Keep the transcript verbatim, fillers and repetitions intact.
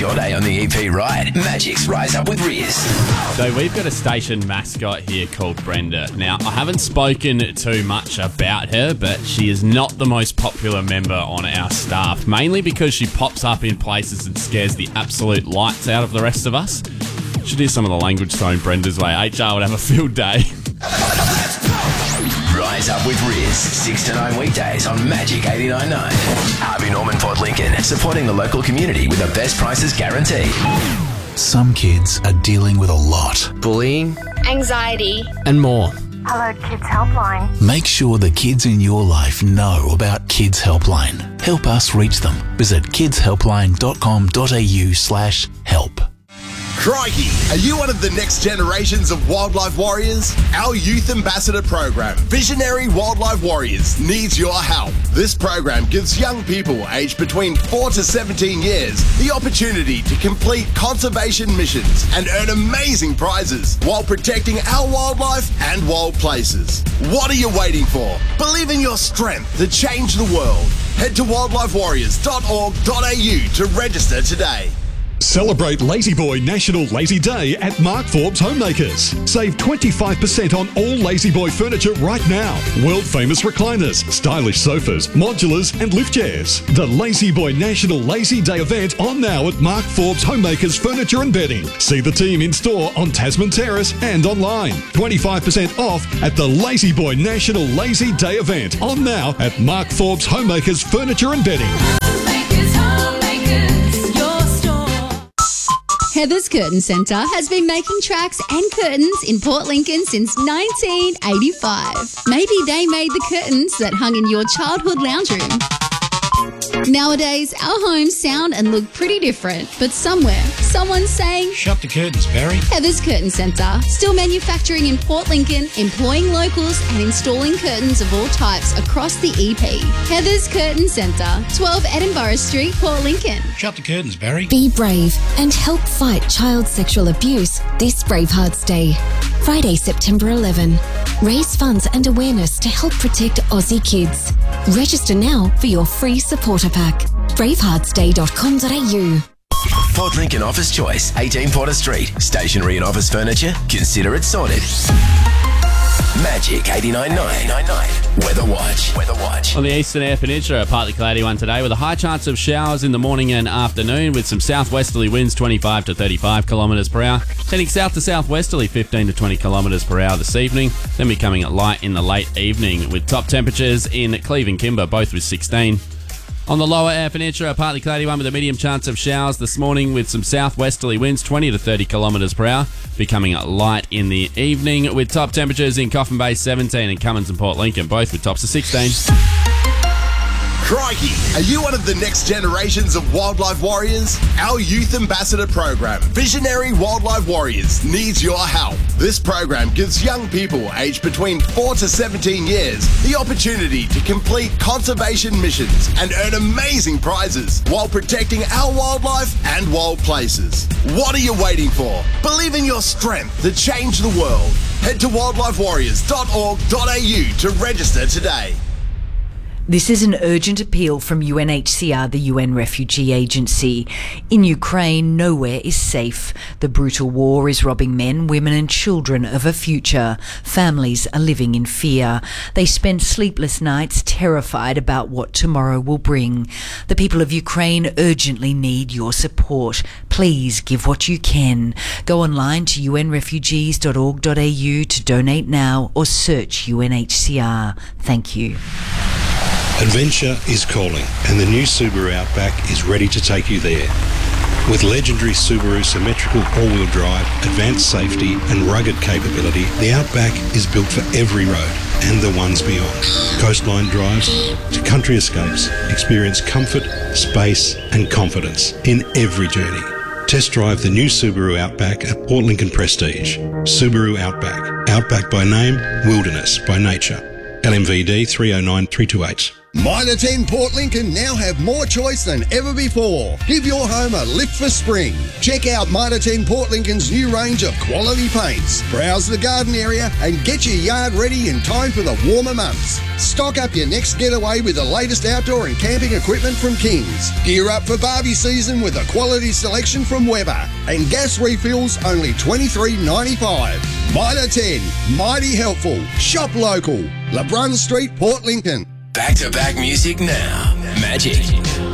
your day on the E P ride. Magic's Rise Up with Riz. So we've got a station mascot here called Brenda. Now, I haven't spoken too much about her, but she is not the most popular member on our staff, mainly because she pops up in places and scares the absolute lights out of the rest of us. Should do some of the language thrown Brenda's way. H R would have a field day. Rise Up with Riz, six to nine weekdays on Magic eighty-nine point nine. Harvey Norman Port Lincoln, supporting the local community with the best prices guaranteed. Some kids are dealing with a lot. Bullying, anxiety, and more. Hello Kids Helpline. Make sure the kids in your life know about Kids Helpline. Help us reach them. Visit kidshelpline.com.au slash help. Crikey! Are you one of the next generations of wildlife warriors? Our Youth Ambassador program, Visionary Wildlife Warriors, needs your help. This program gives young people aged between four to seventeen years the opportunity to complete conservation missions and earn amazing prizes while protecting our wildlife and wild places. What are you waiting for? Believe in your strength to change the world. Head to wildlife warriors dot org dot a u to register today. Celebrate Lazy Boy National Lazy Day at Mark Forbes Homemakers. Save twenty-five percent on all Lazy Boy furniture right now. World famous recliners, stylish sofas, modulars and lift chairs. The Lazy Boy National Lazy Day event on now at Mark Forbes Homemakers Furniture and Bedding. See the team in store on Tasman Terrace and online. twenty-five percent off at the Lazy Boy National Lazy Day event on now at Mark Forbes Homemakers Furniture and Bedding. Heather's Curtain Centre has been making tracks and curtains in Port Lincoln since nineteen eighty-five. Maybe they made the curtains that hung in your childhood lounge room. Nowadays, our homes sound and look pretty different, but somewhere, someone's saying, "Shut the curtains, Barry." Heather's Curtain Centre, still manufacturing in Port Lincoln, employing locals and installing curtains of all types across the E P. Heather's Curtain Centre, twelve Edinburgh Street, Port Lincoln. Shut the curtains, Barry. Be brave and help fight child sexual abuse this Bravehearts Day. Friday, September eleventh. Raise funds and awareness to help protect Aussie kids. Register now for your free supporter pack. bravehearts day dot com dot a u. Port Lincoln Office Choice, eighteen Porter Street. Stationery and office furniture? Consider it sorted. Magic eighty-nine point nine. Weather Watch. Weather Watch. On the eastern Eyre Peninsula, a partly cloudy one today with a high chance of showers in the morning and afternoon with some southwesterly winds twenty-five to thirty-five kilometres per hour. Heading south to southwesterly fifteen to twenty kilometres per hour this evening. Then becoming light in the late evening with top temperatures in Cleve and Kimber, both with sixteen. On the lower Eyre Peninsula, a partly cloudy one with a medium chance of showers this morning with some southwesterly winds twenty to thirty kilometres per hour, becoming light in the evening with top temperatures in Coffin Bay seventeen and Cummins and Port Lincoln, both with tops of sixteen. Crikey! Are you one of the next generations of wildlife warriors? Our Youth Ambassador program, Visionary Wildlife Warriors, needs your help. This program gives young people aged between four to seventeen years the opportunity to complete conservation missions and earn amazing prizes while protecting our wildlife and wild places. What are you waiting for? Believe in your strength to change the world. Head to wildlife warriors dot org dot a u to register today. This is an urgent appeal from U N H C R, the U N Refugee Agency. In Ukraine, nowhere is safe. The brutal war is robbing men, women and children of a future. Families are living in fear. They spend sleepless nights terrified about what tomorrow will bring. The people of Ukraine urgently need your support. Please give what you can. Go online to u n refugees dot org dot a u to donate now or search U N H C R. Thank you. Adventure is calling, and the new Subaru Outback is ready to take you there. With legendary Subaru symmetrical all-wheel drive, advanced safety and rugged capability, the Outback is built for every road and the ones beyond. Coastline drives to country escapes, experience comfort, space and confidence in every journey. Test drive the new Subaru Outback at Port Lincoln Prestige. Subaru Outback. Outback by name, wilderness by nature. L M V D three oh nine three two eight. Mitre ten Port Lincoln now have more choice than ever before. Give your home a lift for spring. Check out Mitre ten Port Lincoln's new range of quality paints. Browse the garden area and get your yard ready in time for the warmer months. Stock up your next getaway with the latest outdoor and camping equipment from Kings. Gear up for Barbie season with a quality selection from Weber. And gas refills only twenty-three ninety-five. Mitre ten, mighty helpful. Shop local. LeBrun Street, Port Lincoln. Back-to-back music now. Magic